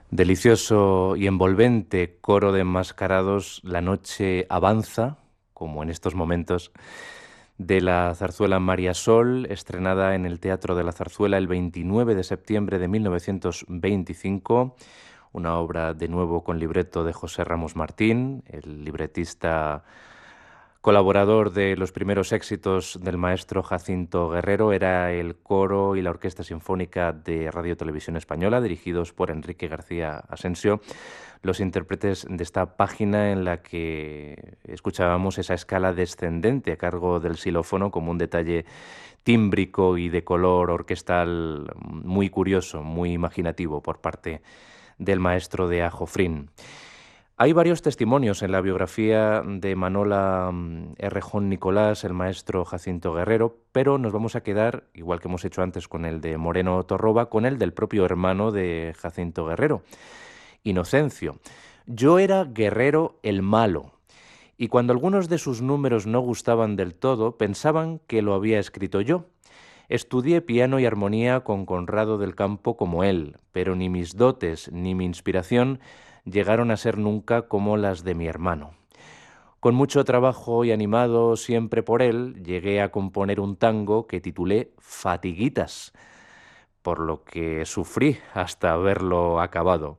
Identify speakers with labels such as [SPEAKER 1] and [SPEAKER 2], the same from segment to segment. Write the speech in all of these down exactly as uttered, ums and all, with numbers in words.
[SPEAKER 1] Delicioso y envolvente coro de enmascarados, la noche avanza, como en estos momentos, de la zarzuela María Sol, estrenada en el Teatro de la Zarzuela el veintinueve de septiembre de mil novecientos veinticinco, una obra de nuevo con libreto de José Ramos Martín, el libretista colaborador de los primeros éxitos del maestro Jacinto Guerrero. Era el coro y la Orquesta Sinfónica de Radio Televisión Española, dirigidos por Enrique García Asensio, los intérpretes de esta página en la que escuchábamos esa escala descendente a cargo del xilófono como un detalle tímbrico y de color orquestal muy curioso, muy imaginativo por parte del maestro de Ajofrín. Hay varios testimonios en la biografía de Manola mm, Errejón Nicolás, el maestro Jacinto Guerrero, pero nos vamos a quedar, igual que hemos hecho antes con el de Moreno Torroba, con el del propio hermano de Jacinto Guerrero, Inocencio. Yo era Guerrero el malo, y cuando algunos de sus números no gustaban del todo, pensaban que lo había escrito yo. Estudié piano y armonía con Conrado del Campo como él, pero ni mis dotes ni mi inspiración llegaron a ser nunca como las de mi hermano. Con mucho trabajo y animado siempre por él, llegué a componer un tango que titulé Fatiguitas, por lo que sufrí hasta haberlo acabado.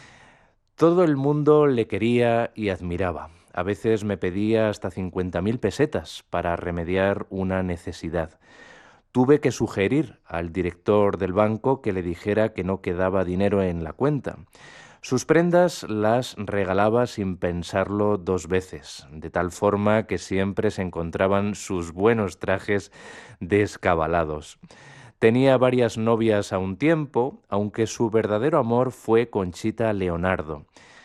[SPEAKER 1] Todo el mundo le quería y admiraba. A veces me pedía hasta cincuenta mil pesetas para remediar una necesidad. Tuve que sugerir al director del banco que le dijera que no quedaba dinero en la cuenta. Sus prendas las regalaba sin pensarlo dos veces, de tal forma que siempre se encontraban sus buenos trajes descabalados. Tenía varias novias a un tiempo, aunque su verdadero amor fue Conchita Leonardo.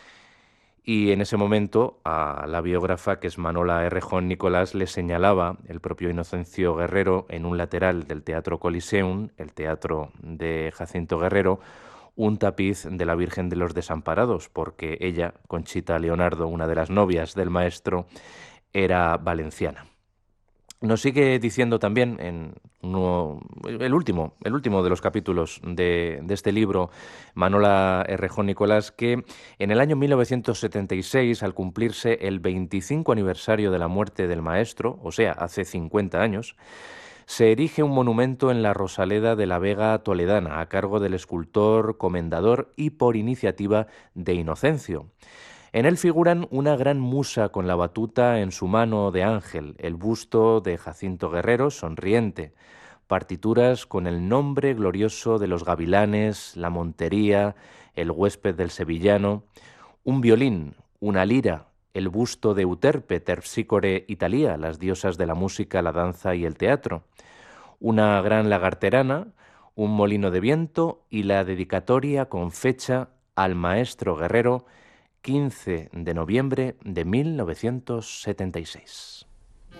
[SPEAKER 1] Y en ese momento a la biógrafa, que es Manola Errejón Nicolás, le señalaba el propio Inocencio Guerrero en un lateral del Teatro Coliseum, el teatro de Jacinto Guerrero, un tapiz de la Virgen de los Desamparados, porque ella, Conchita Leonardo, una de las novias del maestro, era valenciana. Nos sigue diciendo también en uno, el último, el último de los capítulos de, de este libro, Manola Errejón Nicolás, que en el año mil novecientos setenta y seis, al cumplirse el veinticinco aniversario de la muerte del maestro, o sea, hace cincuenta años, se erige un monumento en la Rosaleda de la Vega toledana, a cargo del escultor Comendador y por iniciativa de Inocencio. En él figuran una gran musa con la batuta en su mano de ángel, el busto de Jacinto Guerrero sonriente, partituras con el nombre glorioso de los gavilanes, la montería, el huésped del sevillano, un violín, una lira, el busto de Euterpe, Terpsícore y Thalía, las diosas de la música, la danza y el teatro, una gran lagarterana, un molino de viento y la dedicatoria con fecha al maestro Guerrero, quince de noviembre de mil novecientos setenta y seis.